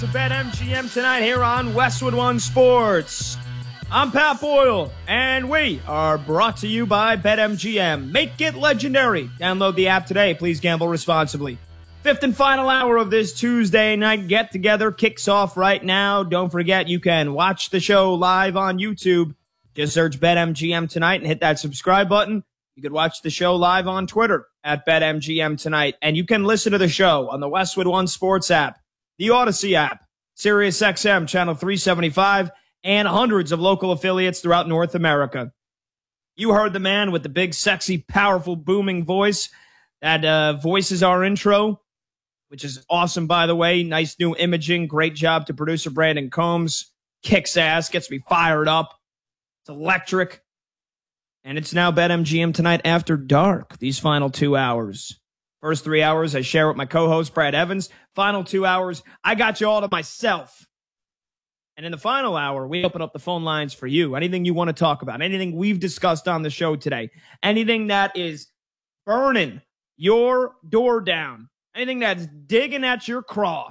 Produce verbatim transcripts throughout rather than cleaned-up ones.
To BetMGM tonight here on Westwood One Sports. I'm Pat Boyle, and we are brought to you by BetMGM. Make it legendary. Download the app today. Please gamble responsibly. Fifth and final hour of this Tuesday night get-together kicks off right now. Don't forget, you can watch the show live on YouTube. Just search BetMGM tonight and hit that subscribe button. You could watch the show live on Twitter at BetMGM tonight. And you can listen to the show on the Westwood One Sports app, the Odyssey app, SiriusXM Channel three seventy-five, and hundreds of local affiliates throughout North America. You heard the man with the big, sexy, powerful, booming voice that uh, voices our intro, which is awesome, by the way. Nice new imaging. Great job to producer Brandon Combs. Kicks ass, gets me fired up. It's electric. And it's now BetMGM tonight after dark, these final two hours. First three hours, I share with my co-host, Brad Evans. Final two hours, I got you all to myself. And in the final hour, we open up the phone lines for you. Anything you want to talk about, anything we've discussed on the show today, anything that is burning your door down, anything that's digging at your craw.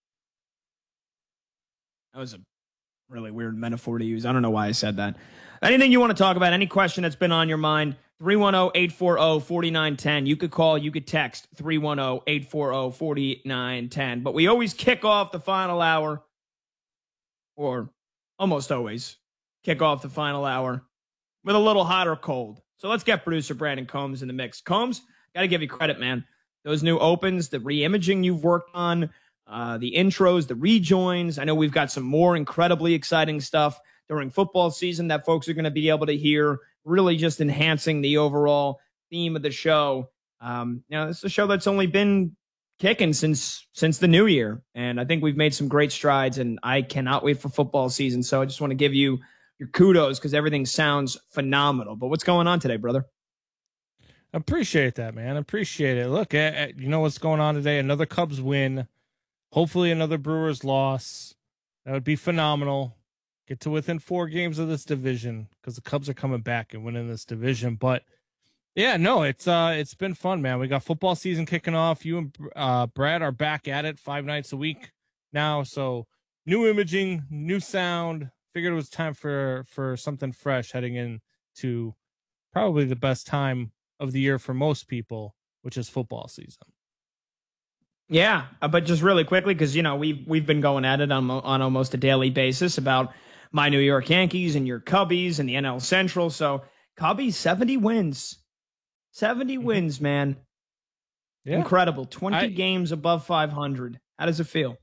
That was a really weird metaphor to use. I don't know why I said that. Anything you want to talk about, any question that's been on your mind, three one zero, eight four zero, four nine one zero. You could call, you could text three one zero, eight four zero, four nine one zero. But we always kick off the final hour, or almost always kick off the final hour with a little hot or cold. So let's get producer Brandon Combs in the mix. Combs, got to give you credit, man. Those new opens, the re-imaging you've worked on, uh, the intros, the rejoins. I know we've got some more incredibly exciting stuff during football season that folks are going to be able to hear, really just enhancing the overall theme of the show. Um, you know, it's a show that's only been kicking since since the new year, and I think we've made some great strides, and I cannot wait for football season. So I just want to give you your kudos because everything sounds phenomenal. But what's going on today, brother? Appreciate that, man. Appreciate it. Look, at, at, you know what's going on today? Another Cubs win. Hopefully another Brewers loss. That would be phenomenal. Get to within four games of this division because the Cubs are coming back and winning this division. But yeah, no, it's uh, it's been fun, man. We got football season kicking off. You and uh, Brad are back at it five nights a week now. So new imaging, new sound. Figured it was time for for something fresh heading into probably the best time of the year for most people, which is football season. Yeah, but just really quickly, because you know we've we've been going at it on on almost a daily basis about my New York Yankees and your Cubbies and the N L Central. So Cubbies, seventy wins. seventy mm-hmm. wins, man. Yeah. Incredible. twenty I, games above five hundred. How does it feel?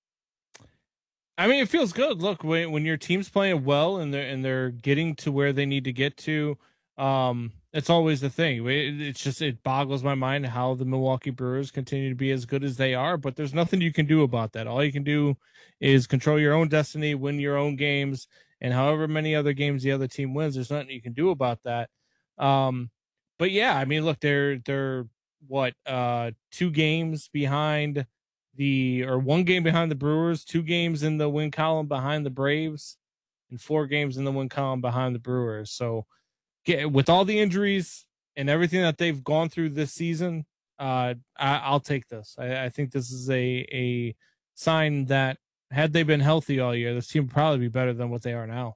I mean, it feels good. Look, when, when your team's playing well and they're, and they're getting to where they need to get to, um, it's always the thing. It's just, it boggles my mind how the Milwaukee Brewers continue to be as good as they are, but there's nothing you can do about that. All you can do is control your own destiny, win your own games, and however many other games the other team wins, there's nothing you can do about that. Um, but yeah, I mean, look, they're, they're what, uh, two games behind the, or one game behind the Brewers, two games in the win column behind the Braves, and four games in the win column behind the Brewers. So, Get, with all the injuries and everything that they've gone through this season, uh, I, I'll take this. I, I think this is a a sign that had they been healthy all year, this team would probably be better than what they are now.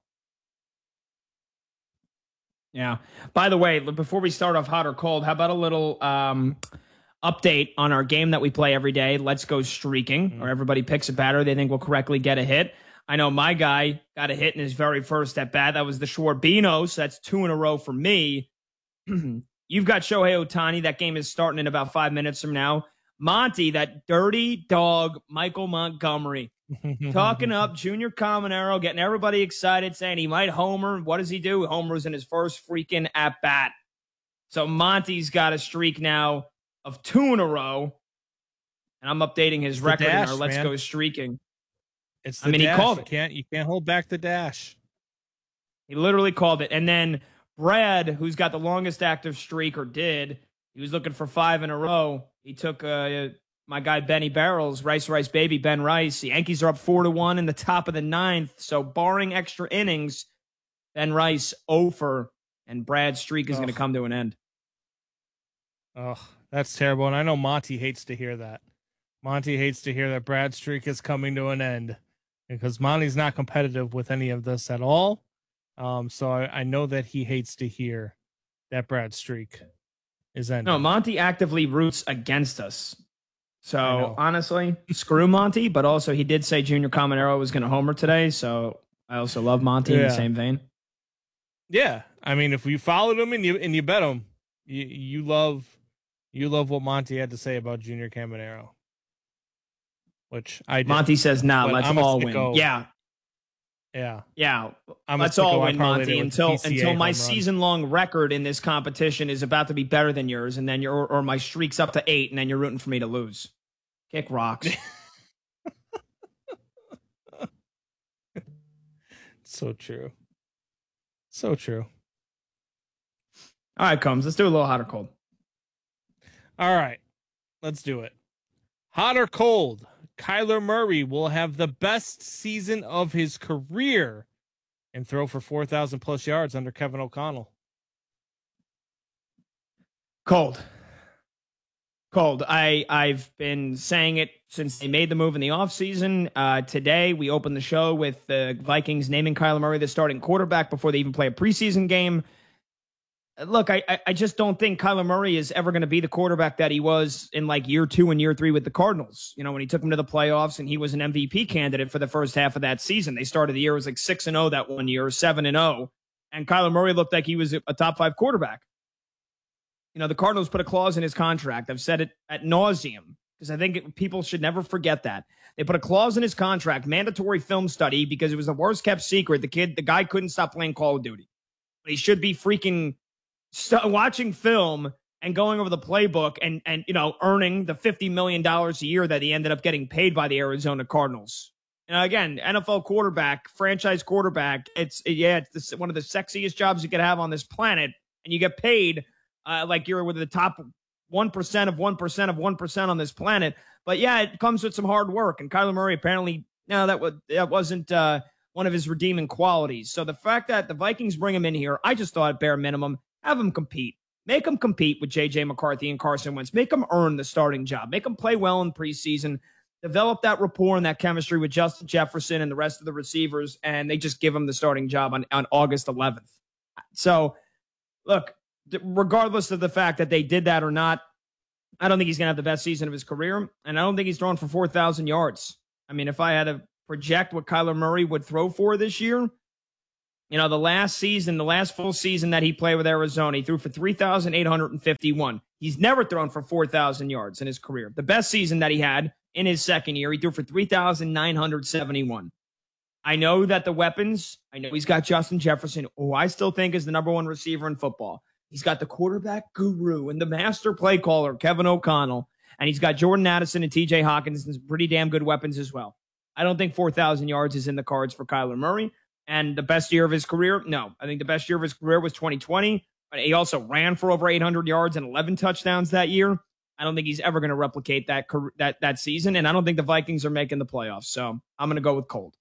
Yeah. By the way, before we start off hot or cold, how about a little um, update on our game that we play every day, Let's Go Streaking, mm-hmm. where everybody picks a batter they think will correctly get a hit. I know my guy got a hit in his very first at bat. That was the Schwarbino, so that's two in a row for me. You've got Shohei Ohtani. That game is starting in about five minutes from now. Monty, that dirty dog, Michael Montgomery, talking up Junior Caminero, getting everybody excited, saying he might homer. What does he do? He homers in his first freaking at bat. So Monty's got a streak now of two in a row, and I'm updating his it's record dash, in our Let's man. Go Streaking. It's the I mean, dash. he called it. You can't, you can't hold back the dash. He literally called it. And then Brad, who's got the longest active streak, or did, he was looking for five in a row. He took uh, my guy Benny Barrels, Rice Rice Baby, Ben Rice. The Yankees are up four to one in the top of the ninth. So barring extra innings, Ben Rice over, and Brad's streak is going to come to an end. Oh, that's terrible. And I know Monty hates to hear that. Monty hates to hear that Brad's streak is coming to an end because Monty's not competitive with any of this at all. Um, so I, I know that he hates to hear that Brad's streak is ending. No, Monty actively roots against us. So honestly, screw Monty, but also he did say Junior Caminero was going to homer today. So I also love Monty yeah. in the same vein. Yeah. I mean, if you followed him and you, and you bet him, you, you love, you love what Monty had to say about Junior Caminero. Which I did. Monty says, nah, let's I'm all win. Yeah. Yeah. Yeah. I'm let's all win, Monty, until until my season-long record in this competition is about to be better than yours, and then you're or my streak's up to eight, and then you're rooting for me to lose. Kick rocks. So true. So true. All right, Combs. Let's do a little hot or cold. All right. Let's do it. Hot or cold? Kyler Murray will have the best season of his career and throw for four thousand plus yards under Kevin O'Connell. Cold. Cold. I, I've been saying it since they made the move in the offseason. Uh, today, we opened the show with the Vikings naming Kyler Murray the starting quarterback before they even play a preseason game. Look, I, I just don't think Kyler Murray is ever going to be the quarterback that he was in like year two and year three with the Cardinals. You know, when he took them to the playoffs and he was an M V P candidate for the first half of that season. They started the year, it was like six and oh that one year, seven and oh. And Kyler Murray looked like he was a top five quarterback. You know, the Cardinals put a clause in his contract. I've said it ad nauseum because I think it, people should never forget that. They put a clause in his contract, mandatory film study, because it was the worst kept secret. The kid, the guy couldn't stop playing Call of Duty. But he should be freaking st- watching film and going over the playbook and, and, you know, earning the fifty million dollars a year that he ended up getting paid by the Arizona Cardinals. You know, again, N F L quarterback, franchise quarterback. It's, yeah, it's the, one of the sexiest jobs you could have on this planet. And you get paid Uh, like you're with the top one percent of one percent of one percent on this planet. But yeah, it comes with some hard work. And Kyler Murray apparently, no, that, was, that wasn't uh, one of his redeeming qualities. So the fact that the Vikings bring him in here, I just thought at bare minimum, have him compete. Make him compete with J J McCarthy and Carson Wentz. Make him earn the starting job. Make him play well in preseason. Develop that rapport and that chemistry with Justin Jefferson and the rest of the receivers. And they just give him the starting job on, on August eleventh. So, look, regardless of the fact that they did that or not, I don't think he's going to have the best season of his career, and I don't think he's throwing for four thousand yards. I mean, if I had to project what Kyler Murray would throw for this year, you know, the last season, the last full season that he played with Arizona, he threw for three thousand eight hundred fifty-one. He's never thrown for four thousand yards in his career. The best season that he had in his second year, he threw for three thousand nine hundred seventy-one. I know that the weapons, I know he's got Justin Jefferson, who I still think is the number one receiver in football. He's got the quarterback guru and the master play caller, Kevin O'Connell. And he's got Jordan Addison and T J Hawkins and some pretty damn good weapons as well. I don't think four thousand yards is in the cards for Kyler Murray. And the best year of his career? No. I think the best year of his career was twenty twenty. But he also ran for over eight hundred yards and eleven touchdowns that year. I don't think he's ever going to replicate that, that, that season. And I don't think the Vikings are making the playoffs. So I'm going to go with cold.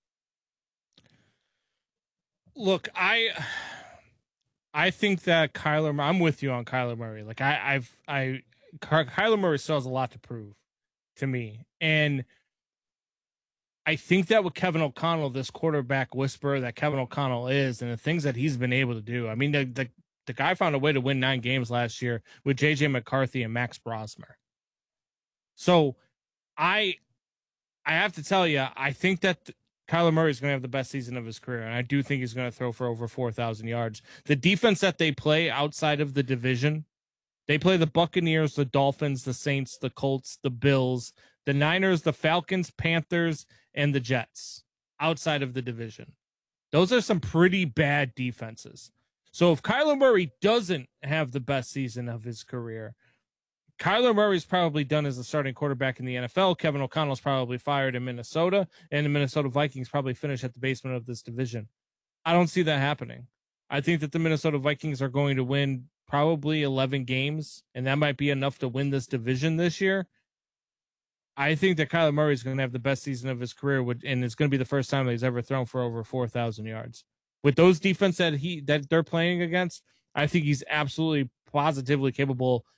Look, I... I think that Kyler, I'm with you on Kyler Murray. Like I, I've, I, Kyler Murray still has a lot to prove to me. And I think that with Kevin O'Connell, this quarterback whisperer that Kevin O'Connell is, and the things that he's been able to do. I mean, the, the, the guy found a way to win nine games last year with J J McCarthy and Max Brosmer. So I, I have to tell you, I think that Kyler Murray is going to have the best season of his career, and I do think he's going to throw for over four thousand yards. The defense that they play outside of the division, they play the Buccaneers, the Dolphins, the Saints, the Colts, the Bills, the Niners, the Falcons, Panthers, and the Jets outside of the division. Those are some pretty bad defenses. So if Kyler Murray doesn't have the best season of his career, Kyler Murray's probably done as a starting quarterback in the N F L. Kevin O'Connell's probably fired in Minnesota, and the Minnesota Vikings probably finish at the basement of this division. I don't see that happening. I think that the Minnesota Vikings are going to win probably eleven games, and that might be enough to win this division this year. I think that Kyler Murray is going to have the best season of his career, and it's going to be the first time that he's ever thrown for over four thousand yards. With those defense that he that they're playing against, I think he's absolutely positively capable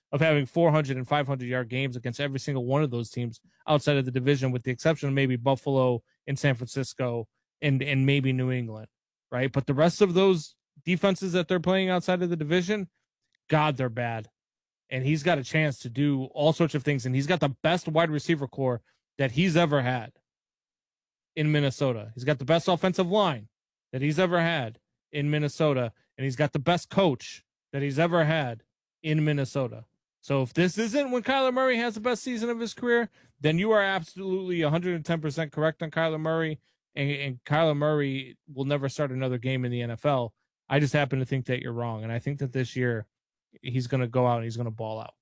of having four hundred and five hundred yard games against every single one of those teams outside of the division, with the exception of maybe Buffalo and San Francisco and, and maybe New England, right? But the rest of those defenses that they're playing outside of the division, God, they're bad. And he's got a chance to do all sorts of things. And he's got the best wide receiver core that he's ever had in Minnesota. He's got the best offensive line that he's ever had in Minnesota. And he's got the best coach that he's ever had in Minnesota. So if this isn't when Kyler Murray has the best season of his career, then you are absolutely one hundred ten percent correct on Kyler Murray. And, and Kyler Murray will never start another game in the N F L. I just happen to think that you're wrong. And I think that this year he's going to go out and he's going to ball out.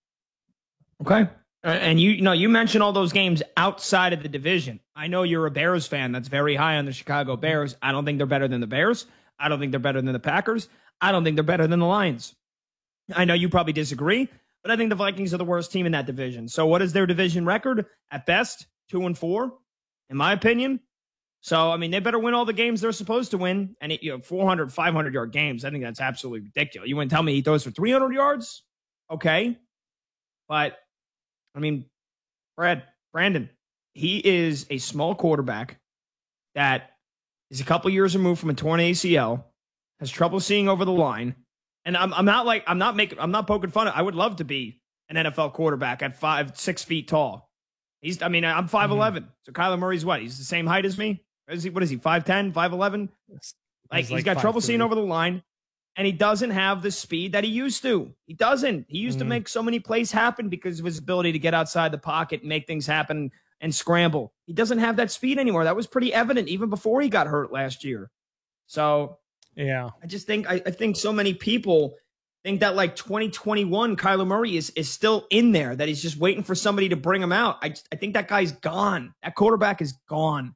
Okay. And you, you know, you mentioned all those games outside of the division. I know you're a Bears fan that's very high on the Chicago Bears. I don't think they're better than the Bears. I don't think they're better than the Packers. I don't think they're better than the Lions. I know you probably disagree, but I think the Vikings are the worst team in that division. So what is their division record? At best, two and four, in my opinion. So, I mean, they better win all the games they're supposed to win. And, it, you know, four hundred, five hundred yard games, I think that's absolutely ridiculous. You wouldn't tell me he throws for three hundred yards? Okay. But, I mean, Brad, Brandon, he is a small quarterback that is a couple years removed from a torn A C L, has trouble seeing over the line. And I'm, I'm not like, I'm not making, I'm not poking fun of, I would love to be an N F L quarterback at five, six feet tall. He's, I mean, I'm five eleven. Mm-hmm. So Kyler Murray's what? He's the same height as me? Is he, what is he, five ten, five eleven? Like, he's, he's like got trouble seeing over the line, and he doesn't have the speed that he used to. He doesn't. He used mm. to make so many plays happen because of his ability to get outside the pocket and make things happen and scramble. He doesn't have that speed anymore. That was pretty evident even before he got hurt last year. So, yeah, I just think I, I think so many people think that like twenty twenty-one Kyler Murray is is still in there, that he's just waiting for somebody to bring him out. I I think that guy's gone. That quarterback is gone.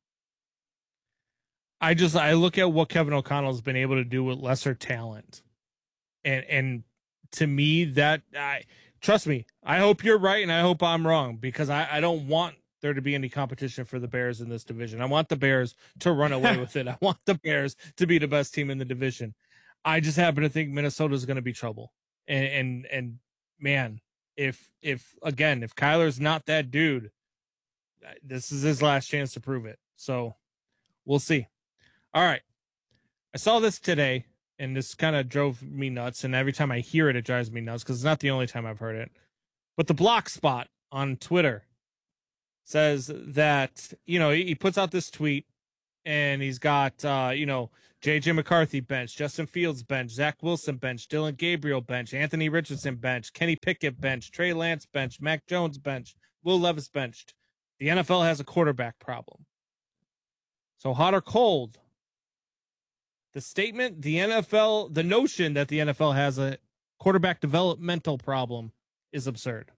I just I look at what Kevin O'Connell's been able to do with lesser talent, and and to me that I trust me. I hope you're right, and I hope I'm wrong, because I, I don't want there to be any competition for the Bears in this division. I want the Bears to run away with it. I want the Bears to be the best team in the division. I just happen to think Minnesota is going to be trouble, and and and man, if if again if Kyler's not that dude, this is his last chance to prove it. So we'll see. All right. I saw this today, and this kind of drove me nuts. And every time I hear it, it drives me nuts because it's not the only time I've heard it. But the Block Spot on Twitter says that, you know, he puts out this tweet, and he's got, uh, you know, J J McCarthy bench, Justin Fields bench, Zach Wilson bench, Dylan Gabriel bench, Anthony Richardson bench, Kenny Pickett bench, Trey Lance bench, Mac Jones bench, Will Levis benched. The N F L has a quarterback problem. So hot or cold? The statement, the N F L, the notion that the N F L has a quarterback developmental problem is absurd.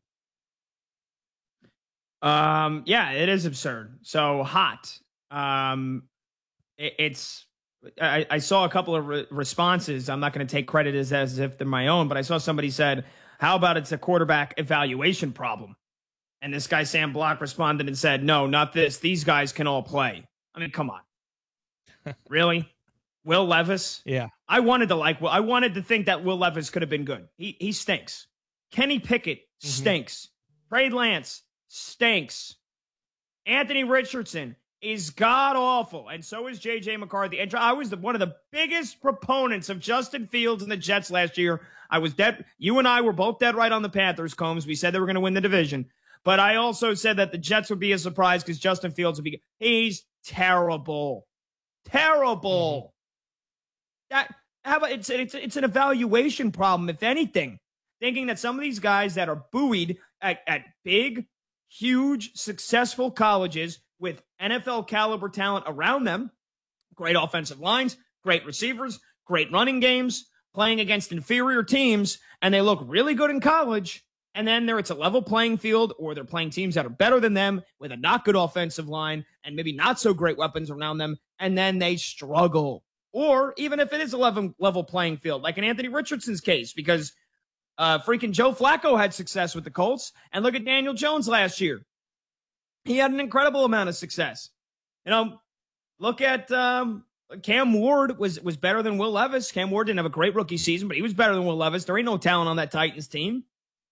Um, yeah, it is absurd. So hot. Um, it, it's, I, I saw a couple of re- responses. I'm not going to take credit as, as if they're my own, but I saw somebody said, how about it's a quarterback evaluation problem? And this guy, Sam Block, responded and said, no, not this. These guys can all play. I mean, come on. Really? Will Levis? Yeah. I wanted to like, I wanted to think that Will Levis could have been good. He he stinks. Kenny Pickett stinks. Mm-hmm. Trey Lance stinks. Anthony Richardson is god awful. And so is J J McCarthy. And I was the, one of the biggest proponents of Justin Fields and the Jets last year. I was dead. You and I were both dead right on the Panthers, Combs. We said they were going to win the division. But I also said that the Jets would be a surprise because Justin Fields would be, he's terrible. Terrible. Mm-hmm. That how about it's it's it's an evaluation problem, if anything. Thinking that some of these guys that are buoyed at, at big, huge, successful colleges with N F L caliber talent around them, great offensive lines, great receivers, great running games, playing against inferior teams, and they look really good in college, and then there it's a level playing field, or they're playing teams that are better than them with a not good offensive line and maybe not so great weapons around them, and then they struggle. Or even if it is a level, level playing field, like in Anthony Richardson's case, because uh, freaking Joe Flacco had success with the Colts. And look at Daniel Jones last year. He had an incredible amount of success. You know, look at um, Cam Ward was, was better than Will Levis. Cam Ward didn't have a great rookie season, but he was better than Will Levis. There ain't no talent on that Titans team.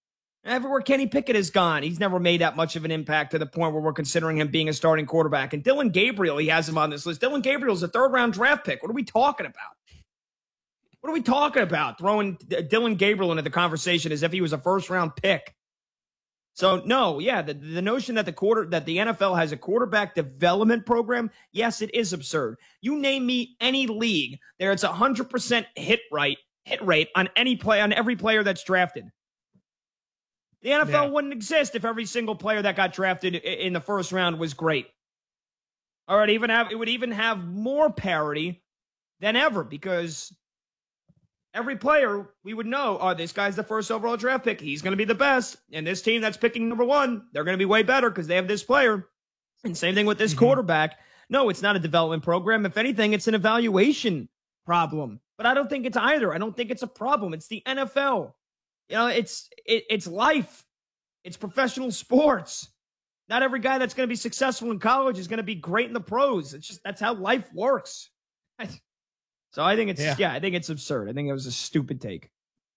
Everywhere Kenny Pickett has gone, he's never made that much of an impact to the point where we're considering him being a starting quarterback. And Dillon Gabriel, he has him on this list. Dillon Gabriel's a third-round draft pick. What are we talking about? What are we talking about? Throwing Dillon Gabriel into the conversation as if he was a first-round pick. So, no, yeah, the, the notion that the quarter that the N F L has a quarterback development program, yes, it is absurd. You name me any league there, it's a one hundred percent hit rate, hit rate on any play, on every player that's drafted. The N F L yeah. wouldn't exist if every single player that got drafted in the first round was great. All right, even have it would even have more parity than ever because every player we would know, oh, this guy's the first overall draft pick. He's going to be the best. And this team that's picking number one, they're going to be way better because they have this player. And same thing with this mm-hmm. quarterback. No, it's not a development program. If anything, it's an evaluation problem. But I don't think it's either. I don't think it's a problem. It's the N F L. You know, it's it, it's life. It's professional sports. Not every guy that's going to be successful in college is going to be great in the pros. It's just that's how life works. So I think it's yeah. yeah, I think it's absurd. I think it was a stupid take.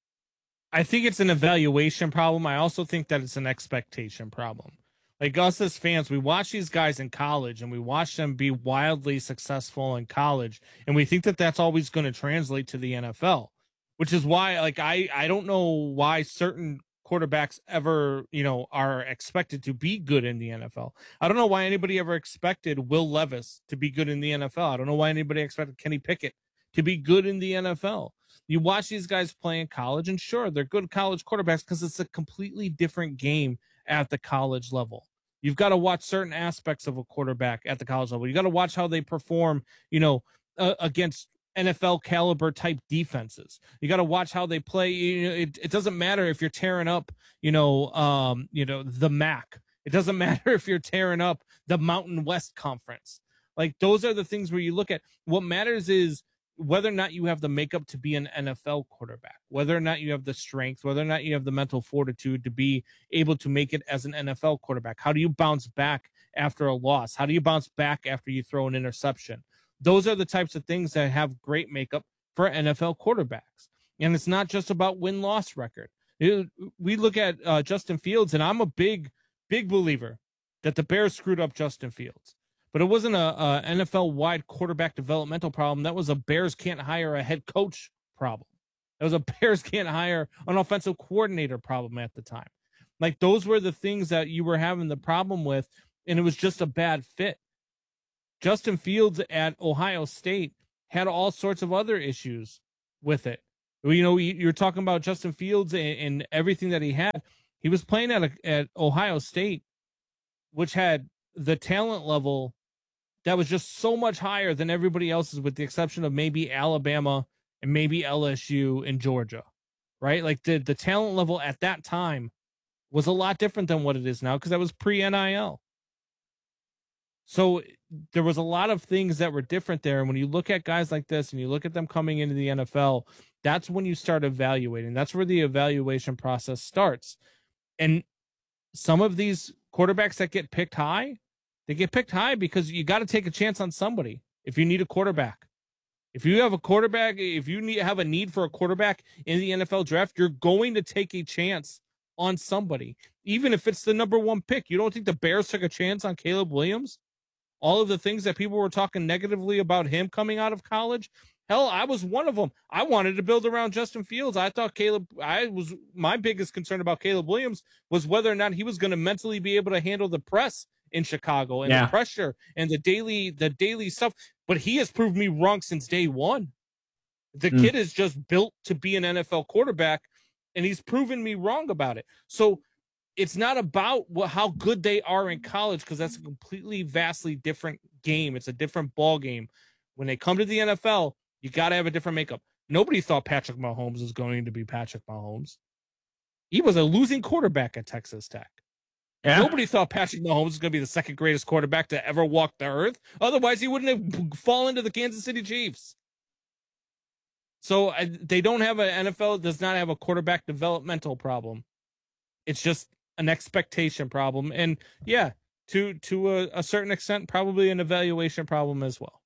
I think it's an evaluation problem. I also think that it's an expectation problem. Like us as fans, we watch these guys in college and we watch them be wildly successful in college, and we think that that's always going to translate to the N F L. Which is why, like, I, I don't know why certain quarterbacks ever, you know, are expected to be good in the N F L. I don't know why anybody ever expected Will Levis to be good in the N F L. I don't know why anybody expected Kenny Pickett to be good in the N F L. You watch these guys play in college, and sure, they're good college quarterbacks because it's a completely different game at the college level. You've got to watch certain aspects of a quarterback at the college level. You got to watch how they perform, you know, uh, against N F L caliber type defenses. You got to watch how they play. You know, it, it doesn't matter if you're tearing up, you know, um, you know, the M A C. It doesn't matter if you're tearing up the Mountain West Conference. Like those are the things where you look at what matters is whether or not you have the makeup to be an N F L quarterback, whether or not you have the strength, whether or not you have the mental fortitude to be able to make it as an N F L quarterback. How do you bounce back after a loss? How do you bounce back after you throw an interception? Those are the types of things that have great makeup for N F L quarterbacks. And it's not just about win-loss record. It, we look at uh, Justin Fields, and I'm a big, big believer that the Bears screwed up Justin Fields. But it wasn't a, a N F L-wide quarterback developmental problem. That was a Bears can't hire a head coach problem. That was a Bears can't hire an offensive coordinator problem at the time. Like, those were the things that you were having the problem with, and it was just a bad fit. Justin Fields at Ohio State had all sorts of other issues with it. You know, you're talking about Justin Fields and, and everything that he had. He was playing at a, at Ohio State, which had the talent level that was just so much higher than everybody else's, with the exception of maybe Alabama and maybe L S U and Georgia, right? Like the, the talent level at that time was a lot different than what it is now because that was pre-N I L. So there was a lot of things that were different there. And when you look at guys like this and you look at them coming into the N F L, that's when you start evaluating. That's where the evaluation process starts. And some of these quarterbacks that get picked high, they get picked high because you got to take a chance on somebody if you need a quarterback. If you have a quarterback, if you need have a need for a quarterback in the N F L draft, you're going to take a chance on somebody, even if it's the number one pick. You don't think the Bears took a chance on Caleb Williams? All of the things that people were talking negatively about him coming out of college. Hell, I was one of them. I wanted to build around Justin Fields. I thought Caleb, I was, my biggest concern about Caleb Williams was whether or not he was going to mentally be able to handle the press in Chicago and yeah. the pressure and the daily, the daily stuff. But he has proved me wrong since day one. The mm. kid is just built to be an N F L quarterback, and he's proven me wrong about it. So it's not about what, how good they are in college, because that's a completely vastly different game. It's a different ball game. When they come to the N F L, you got to have a different makeup. Nobody thought Patrick Mahomes was going to be Patrick Mahomes. He was a losing quarterback at Texas Tech. Yeah. Nobody thought Patrick Mahomes was going to be the second greatest quarterback to ever walk the earth. Otherwise, he wouldn't have fallen to the Kansas City Chiefs. So uh, they don't have an N F L, does not have a quarterback developmental problem. It's just an expectation problem. And yeah, to to a, a certain extent, probably an evaluation problem as well.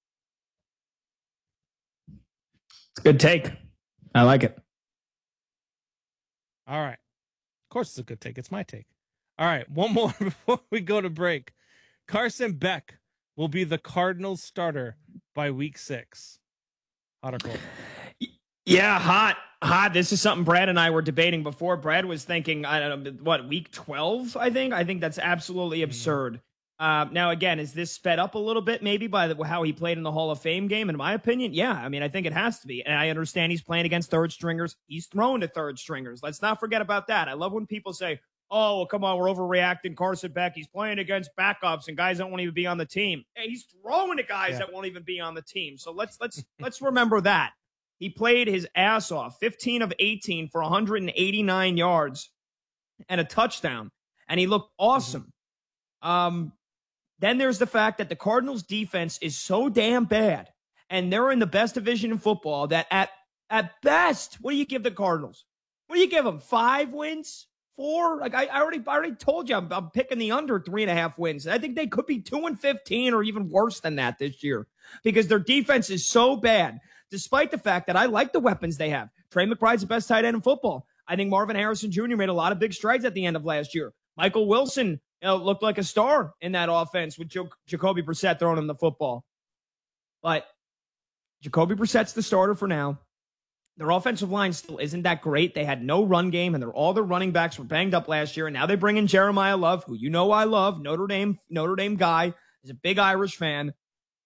It's a good take. I like it. All right. course it's a good take. It's my take. All right, one more before we go to break. Carson Beck will be the Cardinals starter by week six. Hot or cold? Yeah, hot, hot. This is something Brad and I were debating before. Brad was thinking, I don't know, what, week twelve, I think? I think that's absolutely absurd. Uh, now, again, is this sped up a little bit maybe by the, how he played in the Hall of Fame game? In my opinion, yeah. I mean, I think it has to be. And I understand he's playing against third stringers. He's thrown to third stringers. Let's not forget about that. I love when people say, oh, well, come on, we're overreacting. Carson Beck, he's playing against backups and guys that won't even be on the team. Hey, he's throwing to guys yeah. that won't even be on the team. So let's let's let's remember that. He played his ass off, fifteen of eighteen for one hundred eighty-nine yards and a touchdown, and he looked awesome. Mm-hmm. Um, then there's the fact that the Cardinals' defense is so damn bad, and they're in the best division in football that at, at best, what do you give the Cardinals? What do you give them, five wins? Four? Like I, I already I already told you, I'm, I'm picking the under three and a half wins. I think they could be two and fifteen or even worse than that this year because their defense is so bad, despite the fact that I like the weapons they have. Trey McBride's the best tight end in football. I think Marvin Harrison Junior made a lot of big strides at the end of last year. Michael Wilson, you know, looked like a star in that offense with jo- Jacoby Brissett throwing him the football. But Jacoby Brissett's the starter for now. Their offensive line still isn't that great. They had no run game, and they're, all their running backs were banged up last year. And now they bring in Jeremiah Love, who you know I love, Notre Dame, Notre Dame guy. He's a big Irish fan.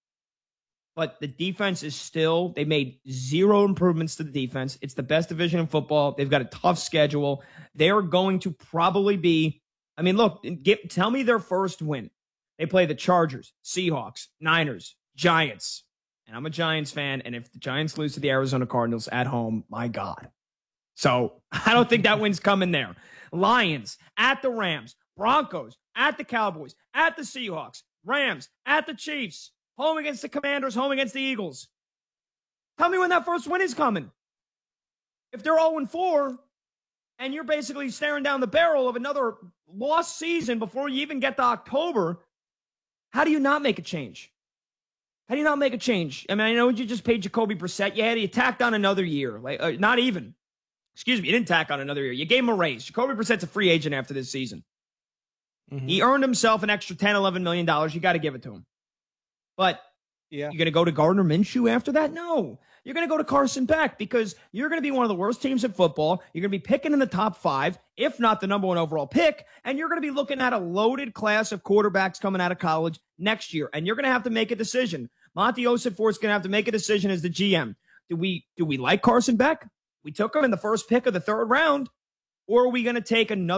But the defense is still, they made zero improvements to the defense. It's the best division in football. They've got a tough schedule. They are going to probably be, I mean, look, get, tell me their first win. They play the Chargers, Seahawks, Niners, Giants. And I'm a Giants fan, and if the Giants lose to the Arizona Cardinals at home, my God. So I don't think that win's coming there. Lions, at the Rams, Broncos, at the Cowboys, at the Seahawks, Rams, at the Chiefs, home against the Commanders, home against the Eagles. Tell me when that first win is coming. If they're oh and four, and you're basically staring down the barrel of another lost season before you even get to October, how do you not make a change? How do you not make a change? I mean, I know you just paid Jacoby Brissett. You had you tacked on another year. Like, uh, not even. Excuse me, you didn't tack on another year. You gave him a raise. Jacoby Brissett's a free agent after this season. Mm-hmm. He earned himself an extra ten, eleven million dollars. You got to give it to him. But yeah. You're going to go to Gardner Minshew after that? No. You're going to go to Carson Beck because you're going to be one of the worst teams in football. You're going to be picking in the top five, if not the number one overall pick, and you're going to be looking at a loaded class of quarterbacks coming out of college next year, and you're going to have to make a decision. Monty Ossenfort's going to have to make a decision as the G M. Do we do we like Carson Beck? We took him in the first pick of the third round, or are we going to take another